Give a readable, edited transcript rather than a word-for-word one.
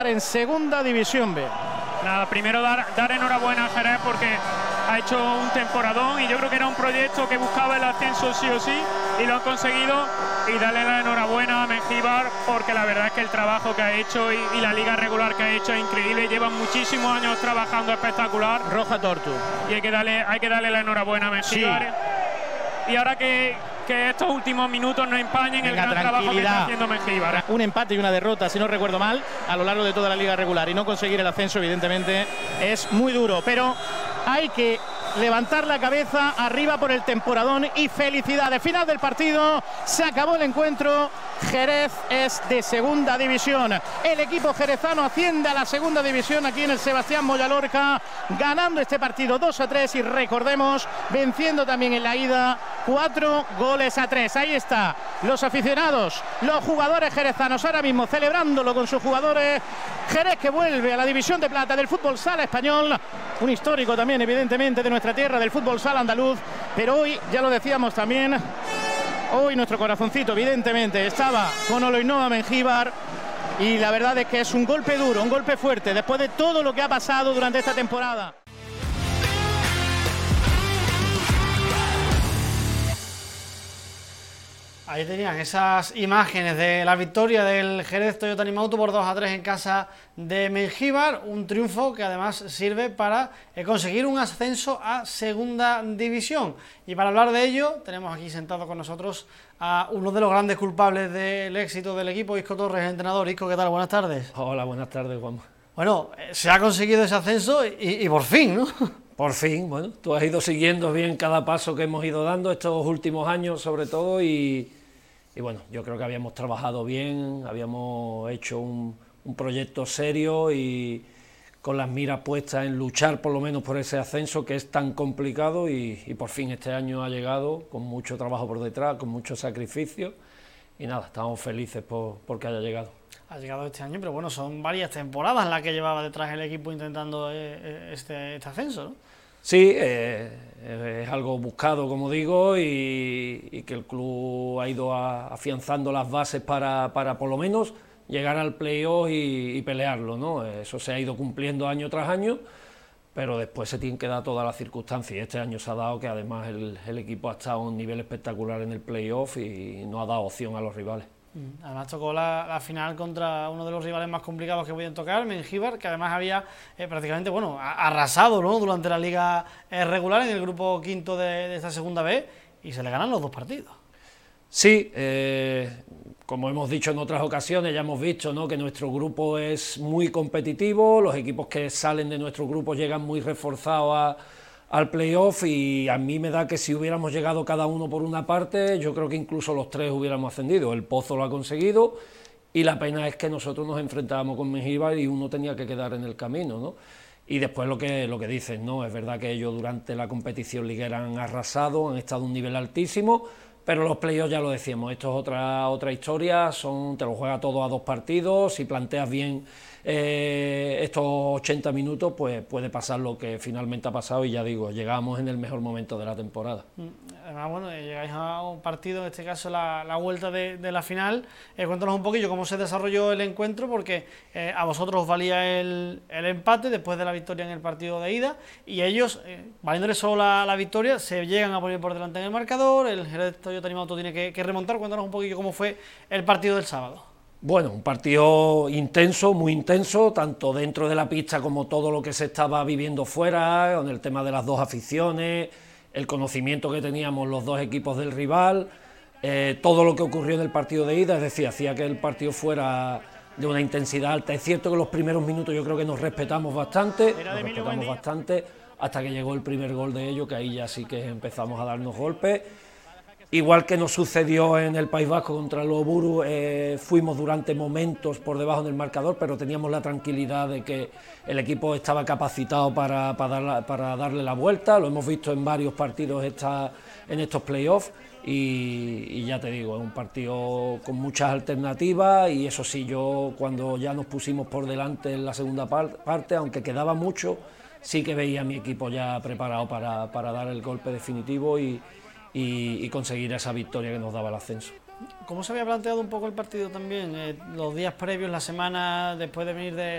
En segunda división B. Nada, primero dar enhorabuena a Jerez porque ha hecho un temporadón y yo creo que era un proyecto que buscaba el ascenso sí o sí y lo han conseguido, y darle la enhorabuena a Mengíbar porque la verdad es que el trabajo que ha hecho y la liga regular que ha hecho es increíble. Llevan muchísimos años trabajando espectacular. Roja Tortu. Y hay que darle la enhorabuena a Mengíbar. Sí. Y ahora que estos últimos minutos no empañen el gran trabajo que está haciendo Mengíbar. Un empate y una derrota, si no recuerdo mal, a lo largo de toda la liga regular, y no conseguir el ascenso evidentemente es muy duro, pero hay que levantar la cabeza arriba por el temporadón y felicidades. Final del partido, se acabó el encuentro. Jerez es de segunda división. El equipo jerezano asciende a la segunda división aquí en el Sebastián Moya Lorca, ganando este partido 2-3 y recordemos, venciendo también en la ida 4-3. Ahí está, los aficionados, los jugadores jerezanos ahora mismo celebrándolo con sus jugadores. Jerez que vuelve a la división de plata del fútbol sala español, un histórico también evidentemente de nuestra tierra, del fútbol sala andaluz, pero hoy, ya lo decíamos también, hoy nuestro corazoncito evidentemente estaba con Oloinoa Mengíbar, y la verdad es que es un golpe duro, un golpe fuerte después de todo lo que ha pasado durante esta temporada. Ahí tenían esas imágenes de la victoria del Jerez Toyota Animauto por 2-3 en casa de Mengíbar, un triunfo que además sirve para conseguir un ascenso a segunda división. Y para hablar de ello tenemos aquí sentado con nosotros a uno de los grandes culpables del éxito del equipo, Isco Torres, entrenador. Isco, ¿qué tal? Buenas tardes. Hola, buenas tardes, Juan. Bueno, se ha conseguido ese ascenso y por fin, ¿no? Por fin, bueno, tú has ido siguiendo bien cada paso que hemos ido dando estos últimos años sobre todo, y bueno, yo creo que habíamos trabajado bien, habíamos hecho un proyecto serio y con las miras puestas en luchar por lo menos por ese ascenso que es tan complicado, y por fin este año ha llegado con mucho trabajo por detrás, con mucho sacrificio, y nada, estamos felices porque haya llegado. Ha llegado este año, pero bueno, son varias temporadas las que llevaba detrás el equipo intentando este ascenso, ¿no? Sí, es algo buscado, como digo, y que el club ha ido afianzando las bases para por lo menos llegar al playoff y pelearlo, ¿no? Eso se ha ido cumpliendo año tras año, pero después se tienen que dar todas las circunstancias, y este año se ha dado que además el equipo ha estado a un nivel espectacular en el playoff y no ha dado opción a los rivales. Además tocó la final contra uno de los rivales más complicados que podían tocar, Mengíbar, que además había prácticamente, bueno, arrasado, ¿no?, durante la liga regular en el grupo quinto de esta segunda B, y se le ganan los dos partidos. Sí, como hemos dicho en otras ocasiones, ya hemos visto, ¿no?, que nuestro grupo es muy competitivo, los equipos que salen de nuestro grupo llegan muy reforzados al playoff, y a mí me da que si hubiéramos llegado cada uno por una parte, yo creo que incluso los tres hubiéramos ascendido. El Pozo lo ha conseguido, y la pena es que nosotros nos enfrentábamos con Mengíbar y uno tenía que quedar en el camino, ¿no? Y después lo que dicen, ¿no? Es verdad que ellos durante la competición liguera han arrasado, han estado a un nivel altísimo, pero los playoffs, ya lo decíamos, esto es otra historia, te lo juega todo a dos partidos, si planteas bien estos 80 minutos, pues puede pasar lo que finalmente ha pasado, y ya digo, llegamos en el mejor momento de la temporada. Además, bueno, llegáis a un partido, en este caso la vuelta de la final. Cuéntanos un poquillo cómo se desarrolló el encuentro, porque a vosotros os valía el empate después de la victoria en el partido de ida, y ellos, valiéndoles solo la victoria, se llegan a poner por delante en el marcador. El Jerez Toyota Animauto tiene que remontar. Cuéntanos un poquillo cómo fue el partido del sábado. Bueno, un partido intenso, muy intenso, tanto dentro de la pista como todo lo que se estaba viviendo fuera, con el tema de las dos aficiones, el conocimiento que teníamos los dos equipos del rival, todo lo que ocurrió en el partido de ida, es decir, hacía que el partido fuera de una intensidad alta. Es cierto que los primeros minutos yo creo que nos respetamos bastante, hasta que llegó el primer gol de ellos, que ahí ya sí que empezamos a darnos golpes. Igual que nos sucedió en el País Vasco contra el Oburu, fuimos durante momentos por debajo del marcador, pero teníamos la tranquilidad de que el equipo estaba capacitado para darle la vuelta. Lo hemos visto en varios partidos en estos playoffs, y ya te digo, es un partido con muchas alternativas, y eso sí, yo cuando ya nos pusimos por delante en la segunda parte, aunque quedaba mucho, sí que veía a mi equipo ya preparado para dar el golpe definitivo y conseguir esa victoria que nos daba el ascenso. ¿Cómo se había planteado un poco el partido también? Los días previos, la semana, después de venir de